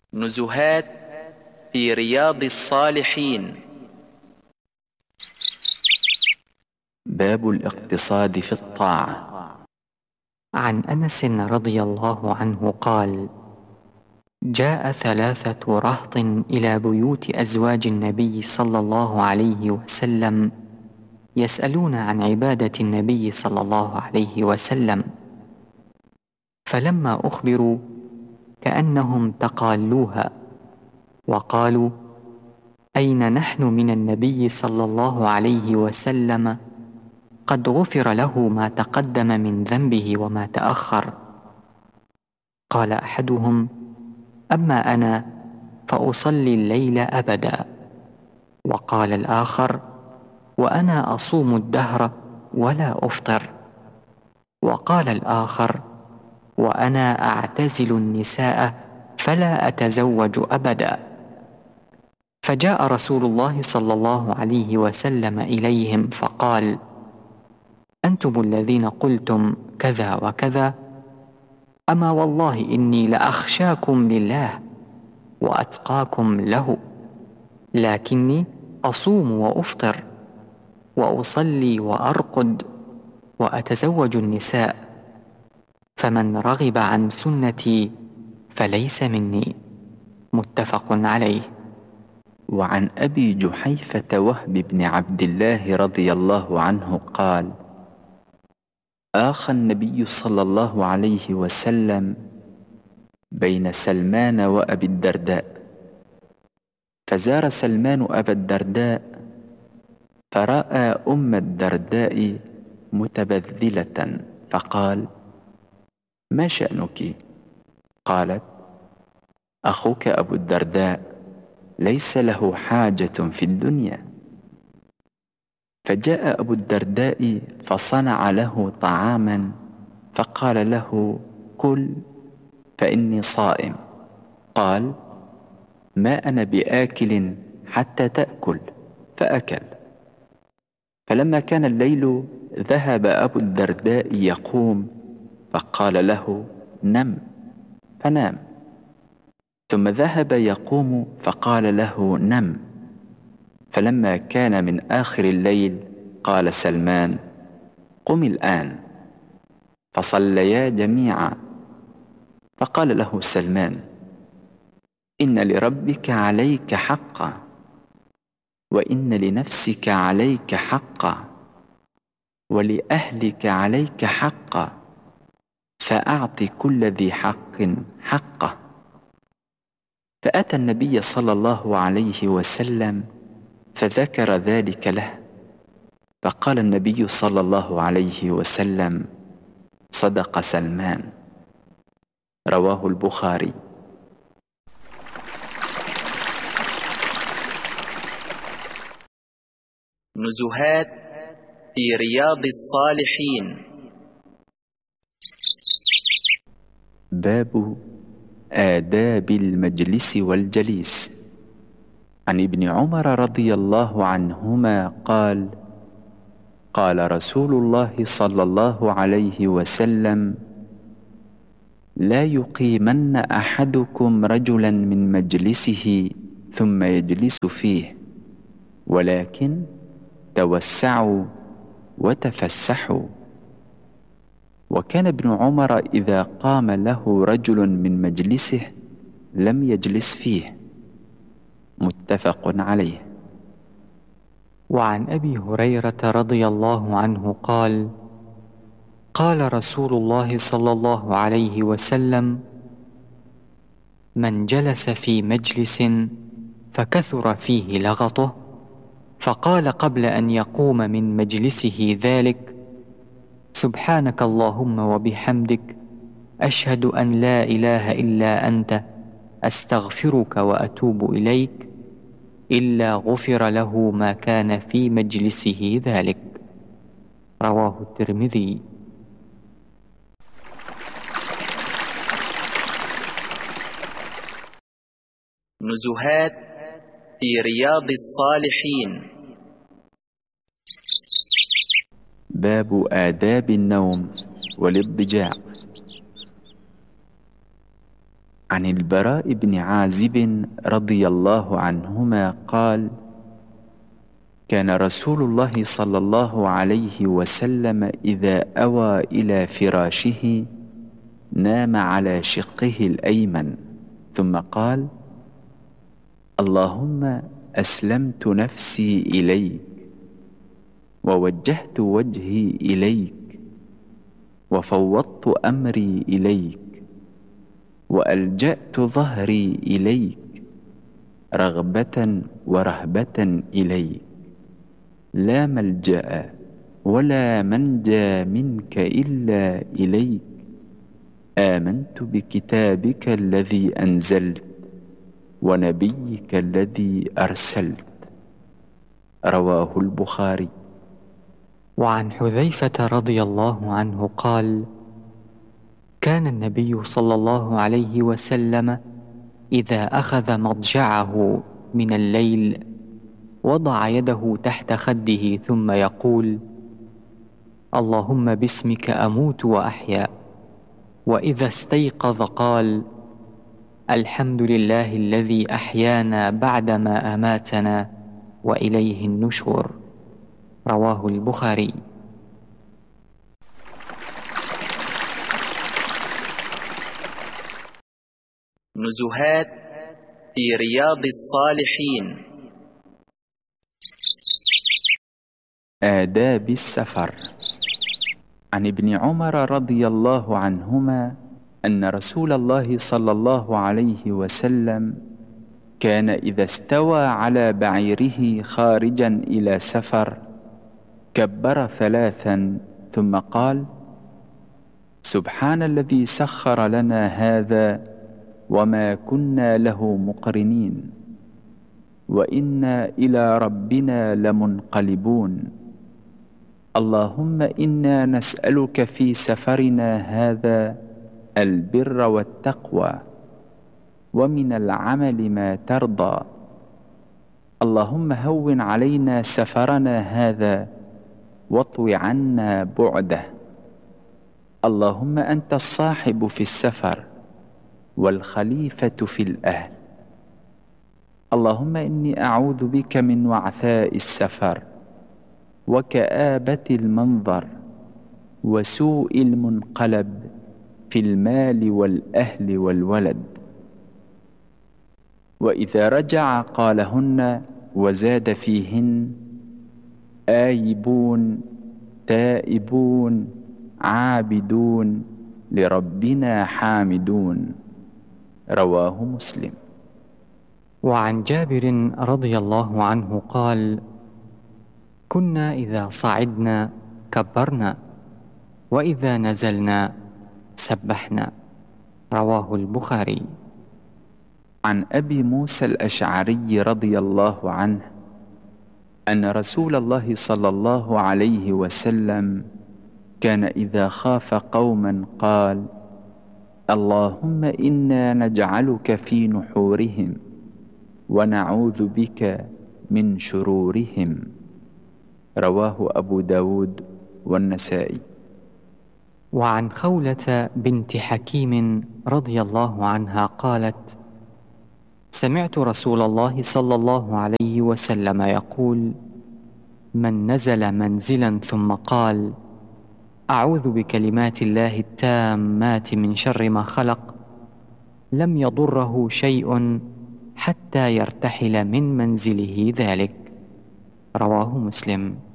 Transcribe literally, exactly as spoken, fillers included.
نزهات في رياض الصالحين. باب الاقتصاد في الطاعة. عن أنس رضي الله عنه قال: جاء ثلاثة رهط إلى بيوت أزواج النبي صلى الله عليه وسلم يسألون عن عبادة النبي صلى الله عليه وسلم، فلما أخبروا كأنهم تقالوها وقالوا: أين نحن من النبي صلى الله عليه وسلم قد غفر له ما تقدم من ذنبه وما تأخر. قال أحدهم: أما أنا فأصلي الليل أبدا. وقال الآخر: وأنا أصوم الدهر ولا أفطر. وقال الآخر: وأنا أعتزل النساء فلا أتزوج أبدا. فجاء رسول الله صلى الله عليه وسلم إليهم فقال: أنتم الذين قلتم كذا وكذا؟ أما والله إني لأخشاكم لله وأتقاكم له، لكني أصوم وأفطر وأصلي وأرقد وأتزوج النساء، فمن رغب عن سنتي فليس مني. متفق عليه. وعن أبي جحيفة وهب بن عبد الله رضي الله عنه قال: آخى النبي صلى الله عليه وسلم بين سلمان وأبي الدرداء، فزار سلمان أبا الدرداء فرأى أم الدرداء متبذلة فقال: ما شأنك؟ قالت: أخوك أبو الدرداء ليس له حاجة في الدنيا. فجاء أبو الدرداء فصنع له طعاما فقال له: كل فإني صائم. قال: ما أنا بآكل حتى تأكل، فأكل. فلما كان الليل ذهب أبو الدرداء يقوم فقال له: نم، فنام. ثم ذهب يقوم فقال له: نم. فلما كان من آخر الليل قال سلمان: قم الآن. فصليا جميعا. فقال له سلمان: إن لربك عليك حقا، وإن لنفسك عليك حقا، ولأهلك عليك حقا، فأعط كل ذي حق حقه. فأتى النبي صلى الله عليه وسلم فذكر ذلك له، فقال النبي صلى الله عليه وسلم: صدق سلمان. رواه البخاري. نزهات في رياض الصالحين. باب آداب المجلس والجليس. عن ابن عمر رضي الله عنهما قال: قال رسول الله صلى الله عليه وسلم: لا يقيمن أحدكم رجلا من مجلسه ثم يجلس فيه، ولكن توسعوا وتفسحوا. وكان ابن عمر إذا قام له رجل من مجلسه لم يجلس فيه. متفق عليه. وعن أبي هريرة رضي الله عنه قال: قال رسول الله صلى الله عليه وسلم: من جلس في مجلس فكثر فيه لغطه فقال قبل أن يقوم من مجلسه ذلك: سبحانك اللهم وبحمدك، أشهد أن لا إله إلا أنت، أستغفرك وأتوب إليك، إلا غفر له ما كان في مجلسه ذلك. رواه الترمذي. نزهات في رياض الصالحين. باب آداب النوم والاضطجاع. عن البراء بن عازب رضي الله عنهما قال: كان رسول الله صلى الله عليه وسلم إذا أوى إلى فراشه نام على شقه الأيمن، ثم قال: اللهم أسلمت نفسي إليك، ووجهت وجهي إليك، وفوضت أمري إليك، وألجأت ظهري إليك، رغبة ورهبة إليك، لا ملجأ ولا منجى منك إلا إليك. آمنت بكتابك الذي أنزلت ونبيك الذي أرسلت. رواه البخاري. وعن حذيفة رضي الله عنه قال: كان النبي صلى الله عليه وسلم إذا أخذ مضجعه من الليل وضع يده تحت خده ثم يقول: اللهم باسمك أموت وأحيا. وإذا استيقظ قال: الحمد لله الذي أحيانا بعدما أماتنا وإليه النشور. رواه البخاري. نزهات في رياض الصالحين. آداب السفر. عن ابن عمر رضي الله عنهما أن رسول الله صلى الله عليه وسلم كان إذا استوى على بعيره خارجا إلى سفر كبر ثلاثا ثم قال: سبحان الذي سخر لنا هذا وما كنا له مقرنين وإنا إلى ربنا لمنقلبون. اللهم إنا نسألك في سفرنا هذا البر والتقوى ومن العمل ما ترضى. اللهم هون علينا سفرنا هذا واطو عنا بعده. اللهم أنت الصاحب في السفر والخليفة في الأهل. اللهم إني أعوذ بك من وعثاء السفر وكآبة المنظر وسوء المنقلب في المال والأهل والولد. وإذا رجع قالهن وزاد فيهن: آيبون تائبون عابدون لربنا حامدون. رواه مسلم. وعن جابر رضي الله عنه قال: كنا إذا صعدنا كبرنا وإذا نزلنا سبحنا. رواه البخاري. عن أبي موسى الأشعري رضي الله عنه أن رسول الله صلى الله عليه وسلم كان إذا خاف قوما قال: اللهم إنا نجعلك في نحورهم ونعوذ بك من شرورهم. رواه أبو داود والنسائي. وعن خولة بنت حكيم رضي الله عنها قالت: سمعت رسول الله صلى الله عليه وسلم يقول: من نزل منزلا ثم قال: أعوذ بكلمات الله التامات من شر ما خلق، لم يضره شيء حتى يرتحل من منزله ذلك. رواه مسلم.